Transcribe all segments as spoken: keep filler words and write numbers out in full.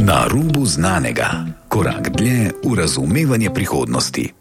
Na rubu znanega. Korak dlje v razumevanje prihodnosti.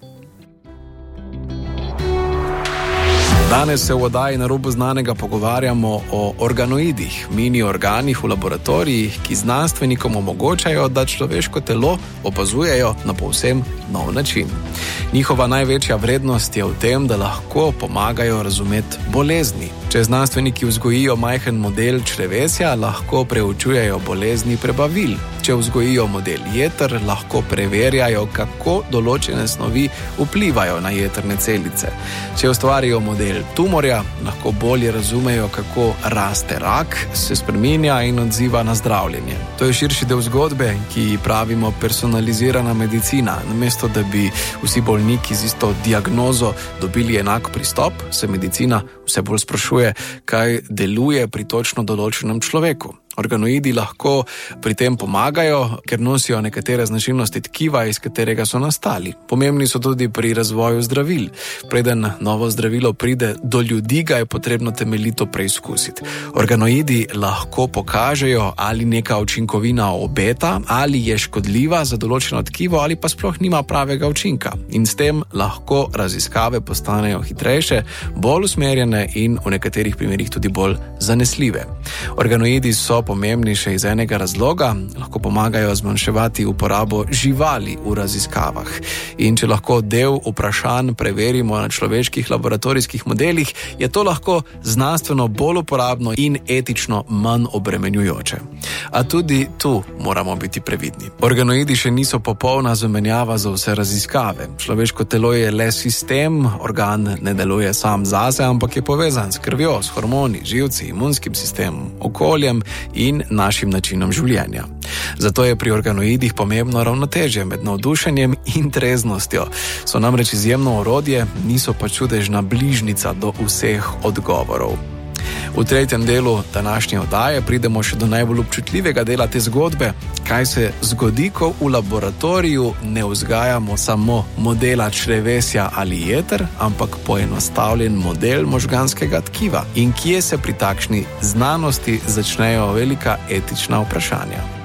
Danes se v oddaji Na rubu znanega pogovarjamo o organoidih, mini organih v laboratorijih, ki znanstvenikom omogočajo, da človeško telo opazujejo na povsem nov način. Njihova največja vrednost je v tem, da lahko pomagajo razumeti bolezni. Če znanstveniki vzgojijo majhen model črevesja, lahko preučujejo bolezni prebavil. Če vzgojijo model jeter, lahko preverjajo, kako določene snovi vplivajo na jetrne celice. Če ustvarijo model tumorja, lahko bolje razumejo, kako raste rak, se spreminja in odziva na zdravljenje. To je širši del zgodbe, ki ji pravimo personalizirana medicina. Namesto da bi vsi bolniki z isto diagnozo dobili enak pristop, se medicina vse bolj sprašuje, kaj deluje pri točno določenem človeku. Organoidi lahko pri tem pomagajo, ker nosijo nekatere značilnosti tkiva, iz katerega so nastali. Pomembni so tudi pri razvoju zdravil. Preden novo zdravilo pride do ljudi, ga je potrebno temeljito preizkusiti. Organoidi lahko pokažejo, ali neka učinkovina obeta, ali je škodljiva za določeno tkivo, ali pa sploh nima pravega učinka. In s tem lahko raziskave postanejo hitrejše, bolj usmerjene in v nekaterih primerih tudi bolj zanesljive. Organoidi so pomembni še iz enega razloga, lahko pomagajo zmanjševati uporabo živali v raziskavah. In če lahko del vprašanj preverimo na človeških laboratorijskih modelih, je to lahko znanstveno bolj uporabno in etično manj obremenjujoče. A tudi tu moramo biti previdni. Organoidi še niso popolna zamenjava za vse raziskave. Človeško telo je le sistem, organ ne deluje sam zase, ampak je povezan s krvjo, s hormoni, živci, imunskim sistemom, okoljem in našim načinom življenja. Zato je pri organoidih pomembno ravnotežje med navdušenjem in treznostjo. So namreč izjemno orodje, niso pa čudežna bližnica do vseh odgovorov. V tretjem delu današnje oddaje pridemo še do najbolj občutljivega dela te zgodbe, kaj se zgodi, ko v laboratoriju ne vzgajamo samo modela črevesja ali jeter, ampak poenostavljen model možganskega tkiva in kje se pri takšni znanosti začnejo velika etična vprašanja.